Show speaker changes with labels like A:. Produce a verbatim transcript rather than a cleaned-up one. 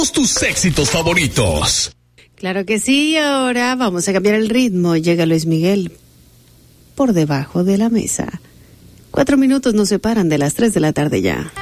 A: Tus éxitos favoritos.
B: Claro que sí, ahora vamos a cambiar el ritmo. Llega Luis Miguel por debajo de la mesa. Cuatro minutos nos separan de las tres de la tarde ya.